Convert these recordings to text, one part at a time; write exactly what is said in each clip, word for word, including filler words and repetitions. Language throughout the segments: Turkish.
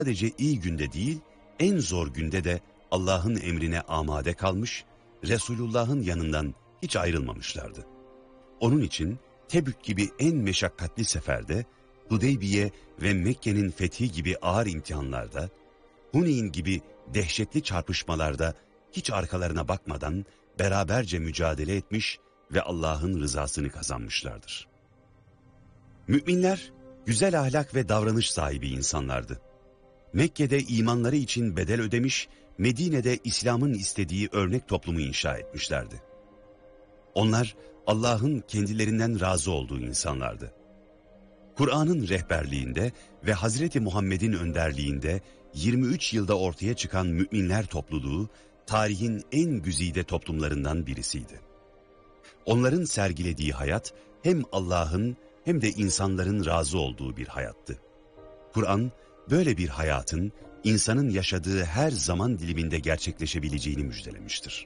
sadece iyi günde değil, en zor günde de Allah'ın emrine amade kalmış, Resulullah'ın yanından hiç ayrılmamışlardı. Onun için Tebük gibi en meşakkatli seferde, Hudeybiye ve Mekke'nin fethi gibi ağır imtihanlarda, Huneyn gibi dehşetli çarpışmalarda hiç arkalarına bakmadan beraberce mücadele etmiş ve Allah'ın rızasını kazanmışlardır. Müminler güzel ahlak ve davranış sahibi insanlardı. Mekke'de imanları için bedel ödemiş, Medine'de İslam'ın istediği örnek toplumu inşa etmişlerdi. Onlar Allah'ın kendilerinden razı olduğu insanlardı. Kur'an'ın rehberliğinde ve Hazreti Muhammed'in önderliğinde yirmi üç yılda ortaya çıkan müminler topluluğu, tarihin en güzide toplumlarından birisiydi. Onların sergilediği hayat hem Allah'ın hem de insanların razı olduğu bir hayattı. Kur'an böyle bir hayatın insanın yaşadığı her zaman diliminde gerçekleşebileceğini müjdelemiştir.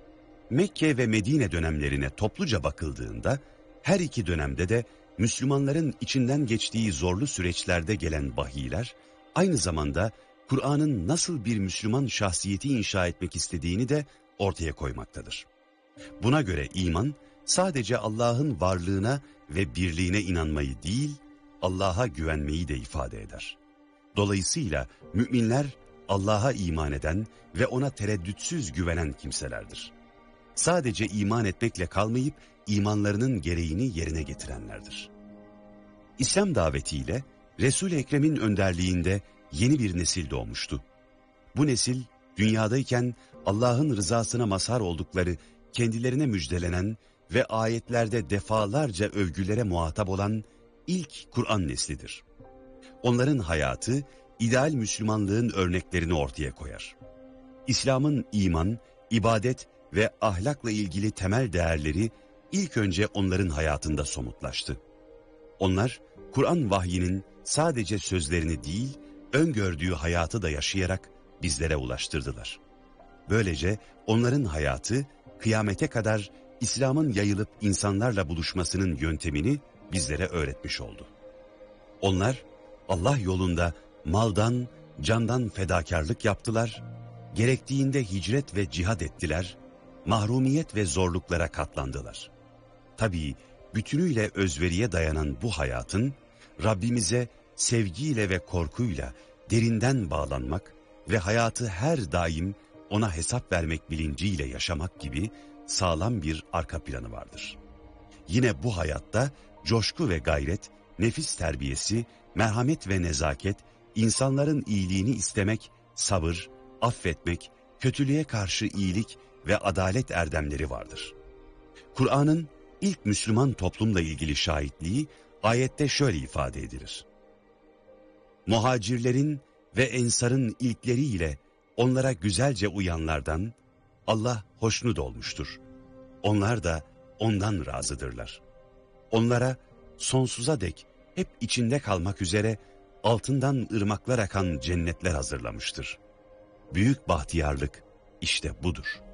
Mekke ve Medine dönemlerine topluca bakıldığında her iki dönemde de Müslümanların içinden geçtiği zorlu süreçlerde gelen vahiyler aynı zamanda Kur'an'ın nasıl bir Müslüman şahsiyeti inşa etmek istediğini de ortaya koymaktadır. Buna göre iman sadece Allah'ın varlığına ve birliğine inanmayı değil, Allah'a güvenmeyi de ifade eder. Dolayısıyla müminler Allah'a iman eden ve ona tereddütsüz güvenen kimselerdir. Sadece iman etmekle kalmayıp imanlarının gereğini yerine getirenlerdir. İslam davetiyle Resul-i Ekrem'in önderliğinde yeni bir nesil doğmuştu. Bu nesil dünyadayken Allah'ın rızasına mazhar oldukları kendilerine müjdelenen ve ayetlerde defalarca övgülere muhatap olan ilk Kur'an neslidir. Onların hayatı ideal Müslümanlığın örneklerini ortaya koyar. İslam'ın iman, ibadet ve ahlakla ilgili temel değerleri ilk önce onların hayatında somutlaştı. Onlar Kur'an vahyinin sadece sözlerini değil, öngördüğü hayatı da yaşayarak bizlere ulaştırdılar. Böylece onların hayatı kıyamete kadar İslam'ın yayılıp insanlarla buluşmasının yöntemini bizlere öğretmiş oldu. Onlar Allah yolunda maldan, candan fedakarlık yaptılar, gerektiğinde hicret ve cihad ettiler, mahrumiyet ve zorluklara katlandılar. Tabii bütünüyle özveriye dayanan bu hayatın Rabbimize sevgiyle ve korkuyla derinden bağlanmak ve hayatı her daim ona hesap vermek bilinciyle yaşamak gibi sağlam bir arka planı vardır. Yine bu hayatta coşku ve gayret, nefis terbiyesi, merhamet ve nezaket, insanların iyiliğini istemek, sabır, affetmek, kötülüğe karşı iyilik ve adalet erdemleri vardır. Kur'an'ın ilk Müslüman toplumla ilgili şahitliği ayette şöyle ifade edilir. Muhacirlerin ve ensarın ilkleriyle onlara güzelce uyanlardan Allah hoşnut olmuştur. Onlar da ondan razıdırlar. Onlara sonsuza dek hep içinde kalmak üzere altından ırmaklar akan cennetler hazırlamıştır. Büyük bahtiyarlık işte budur.